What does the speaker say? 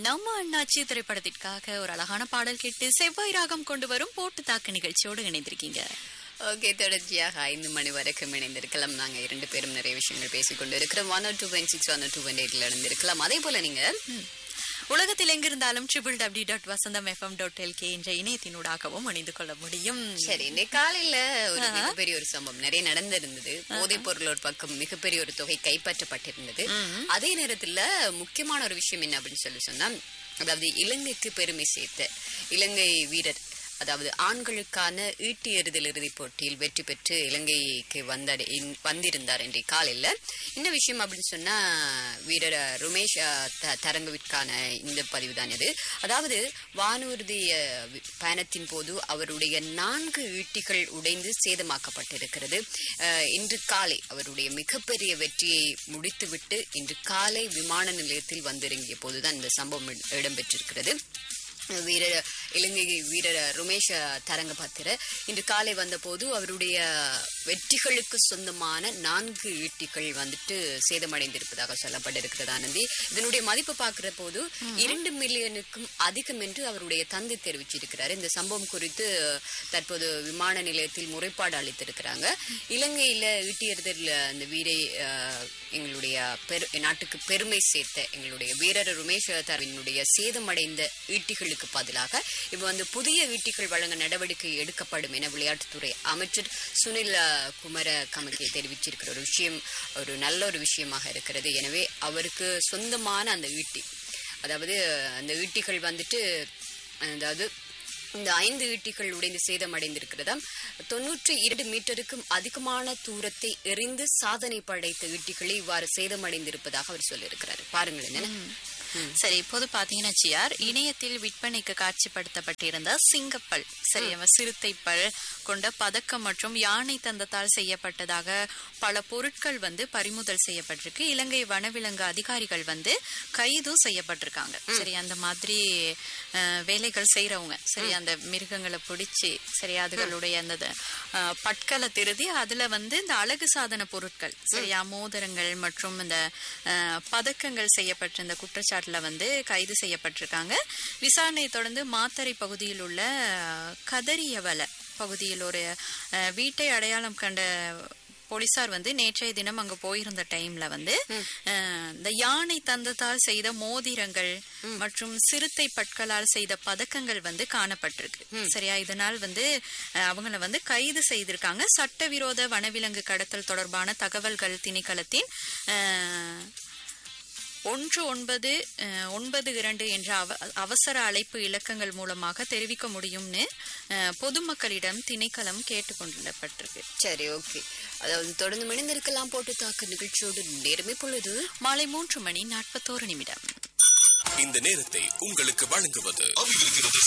நம்ம அண்ணாச்சி திரைப்படத்திற்காக ஒரு அழகான பாடல் கேட்டு செவ்வாய் ராகம் கொண்டு வரும் போட்டு தாக்கு நிகழ்ச்சியோடு இணைந்திருக்கீங்க. ஓகே, தொடர்ச்சியாக 5 மணி வரைக்கும் இணைந்திருக்கலாம். நாங்கள் 2 பேரும் நிறைய விஷயங்கள் பேசிக்கொண்டு இருக்கிறோம். 102.6 102.8 இருந்திருக்கலாம். அதே போல நீங்க உலகத்தில் எங்கிருந்தாலும் www.vasantham.fm.lk என்ற இணையத்தினூடாகவும் இணைந்து கொள்ள முடியும். சரி, இன்னைக்கு காலையில ஒரு மிகப்பெரிய ஒரு சம்பவம் நிறைய நடந்திருந்தது. போதைப் பொருள் ஒரு பக்கம் மிகப்பெரிய ஒரு தொகை கைப்பற்றப்பட்டிருந்தது. அதே நேரத்துல முக்கியமான ஒரு விஷயம் என்ன அப்படின்னு சொன்னா, அதாவது இலங்கைக்கு பெருமை சேர்த்த இலங்கை வீரர், அதாவது ஆண்களுக்கான ஈட்டி எறிதல் இறுதிப் போட்டியில் வெற்றி பெற்று இலங்கைக்கு வந்திருந்தார் இன்றைய காலையில. என்ன விஷயம் அப்படின்னு சொன்னா, வீரர் ருமேஷ் தரங்கவிற்கான இந்த பதிவு தான் இது. அதாவது வானூர்தி பயணத்தின் போது அவருடைய 4 ஈட்டிகள் உடைந்து சேதமாக்கப்பட்டிருக்கிறது. இன்று காலை அவருடைய மிகப்பெரிய வெற்றியை முடித்துவிட்டு இன்று காலை விமான நிலையத்தில் வந்திறங்கிய போதுதான் இந்த சம்பவம் இடம்பெற்றிருக்கிறது. இலங்கை வீரர் ருமேஷ் தரங்கபத்திர இன்று காலை வந்த போது அவருடைய வெற்றிகளுக்கு சொந்தமான 4 ஈட்டிகள் சேதமடைந்திருப்பதாக சொல்லப்பட்டிருக்கிறது. ஆனந்தி, இதனுடைய மதிப்பு பார்க்கிற போது 2 மில்லியனுக்கும் அதிகம் என்று அவருடைய தந்தை தெரிவிச்சிருக்கிறார். இந்த சம்பவம் குறித்து தற்போது விமான நிலையத்தில் முறைப்பாடு அளித்திருக்கிறாங்க. இலங்கையில ஈட்டி எறிதல் அந்த வீரை எங்களுடைய நாட்டுக்கு பெருமை சேர்த்த எங்களுடைய வீரர் ருமேஷ் தரவினுடைய சேதமடைந்த ஈட்டிகளுக்கு பதிலாக இப்ப புதிய ஈட்டிகள் வழங்க நடவடிக்கை எடுக்கப்படும் என விளையாட்டுத்துறை அமைச்சர் சுனில் குமார கமகே தெரிவிச்சிருக்கிற ஒரு விஷயம் ஒரு நல்ல ஒரு விஷயமாக இருக்கிறது. எனவே அவருக்கு சொந்தமான அந்த ஈட்டி, அதாவது அந்த ஈட்டிகள் அதாவது இந்த 5 ஈட்டிகள் உடைந்து சேதமடைந்திருக்கிறதாம். 92 மீட்டருக்கும் அதிகமான தூரத்தை எறிந்து சாதனை படைத்த ஈட்டிகளை இவ்வாறு சேதமடைந்திருப்பதாக அவர் சொல்லியிருக்கிறார். பாருங்கள் என்ன. சரி, இப்போது பாத்தீங்கன்னா சியார் இணையத்தில் விற்பனைக்கு காட்சிப்படுத்தப்பட்டிருந்த சிங்கப்பல், சரி, சிறுத்தை பல் கொண்ட பதக்கம் மற்றும் யானை தந்தத்தால் செய்யப்பட்டதாக பல பொருட்கள் பறிமுதல் செய்யப்பட்டிருக்கு. இலங்கை வனவிலங்கு அதிகாரிகள் கைது செய்யப்பட்டிருக்காங்க. சரி, அந்த மாதிரி வேலைகள் செய்யறவங்க, சரி, அந்த மிருகங்களை பிடிச்சு, சரி, அதுகளுடைய அந்த பட்களை திருதி அதுல இந்த அழகு சாதன பொருட்கள், சரியா, மோதிரங்கள் மற்றும் இந்த பதக்கங்கள் செய்யப்பட்டிருந்த குற்றச்சாட்டுல கைது செய்யப்பட்டிருக்காங்க. விசாரணையை தொடர்ந்து மாத்தறை பகுதியில் உள்ள கதரியவல பகுதியில் ஒரு வீட்டை அடையாளம் கண்ட போலீசார் நேற்றைய தினம் அங்க போயிருந்த டைம்ல இந்த யானை தந்தத்தால் செய்த மோதிரங்கள் மற்றும் சிறுத்தை பற்களால் செய்த பதக்கங்கள் காணப்பட்டிருக்கு. சரியா, இதனால் அவங்கள கைது செய்திருக்காங்க. சட்டவிரோத வனவிலங்கு கடத்தல் தொடர்பான தகவல்கள் திணைக்களத்தின் 1992 என்ற அவசர அழைப்பு இலக்கங்கள் மூலமாக தெரிவிக்க முடியும்னு பொதுமக்களிடம் திணைக்களம் கேட்டுக்கொள்ளப்பட்டிருக்கு. சரி, ஓகே. அதாவது தொடர்ந்து இணைந்திருக்கலாம் போட்டு தாக்கு நிகழ்ச்சியோடு. நேரமே பொழுது மாலை 3 மணி 41 நிமிடம். இந்த நேரத்தை உங்களுக்கு வழங்குவது